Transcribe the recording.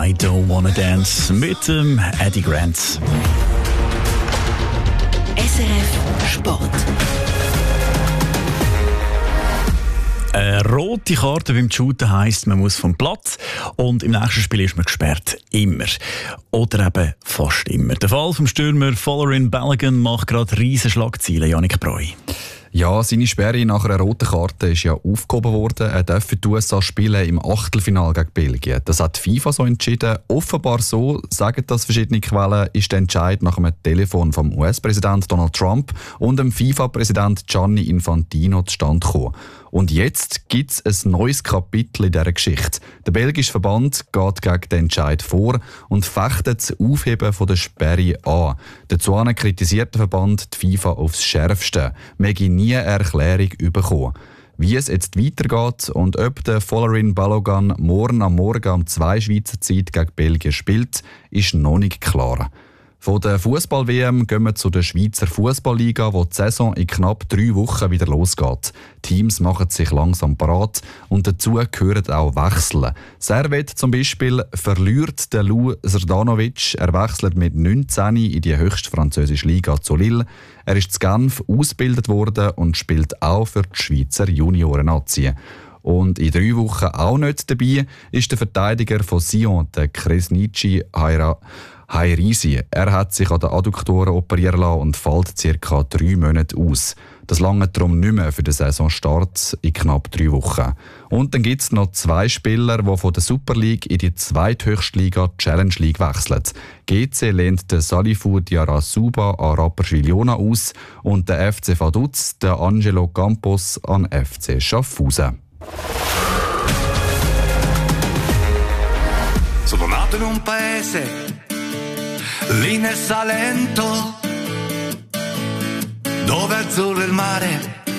I Don't Wanna Dance mit Eddie Grant. SRF Sport. Eine rote Karte beim Shooten heisst, man muss vom Platz und im nächsten Spiel ist man gesperrt. Immer. Oder eben fast immer. Der Fall vom Stürmer Folarin Balogun macht gerade riesen Schlagzeilen, Yannick Breu. Ja, seine Sperre nach einer roten Karte ist ja aufgehoben worden. Er darf für die USA spielen im Achtelfinale gegen Belgien. Das hat die FIFA so entschieden. Offenbar so, sagen das verschiedene Quellen, ist der Entscheid nach einem Telefon vom US-Präsident Donald Trump und dem FIFA-Präsident Gianni Infantino zustande gekommen. Und jetzt gibt es ein neues Kapitel in dieser Geschichte. Der belgische Verband geht gegen den Entscheid vor und fechtet das Aufheben von der Sperre an. Dazu kritisiert der Verband die FIFA aufs Schärfste. Man habe nie eine Erklärung bekommen. Wie es jetzt weitergeht und ob der Folarin Balogun morgen am Morgen um 2 Schweizer Zeit gegen Belgien spielt, ist noch nicht klar. Von der Fußball-WM gehen wir zu der Schweizer Fußballliga, wo die Saison in knapp 3 Wochen wieder losgeht. Teams machen sich langsam parat und dazu gehören auch Wechsel. Servette zum Beispiel verliert den Lou Srdanovic. Er wechselt mit 19 in die höchste französische Liga zu Lille. Er ist zu Genf ausgebildet worden und spielt auch für die Schweizer Junioren-Nazi. Und in 3 Wochen auch nicht dabei ist der Verteidiger von Sion, der Kresnici Hairisi. Er hat sich an den Adduktoren operieren lassen und fällt ca. 3 Monate aus. Das lange darum nicht mehr für den Saisonstart in knapp 3 Wochen. Und dann gibt es noch 2 Spieler, die von der Super League in die zweithöchste Liga Challenge League wechseln. GC lehnt den Salifou Diarasuba an Rapperswil-Jona aus und der FC Vaduz den Angelo Campos an FC Schaffhausen. Sono nato in un paese, lì nel Salento, dove azzurro il mare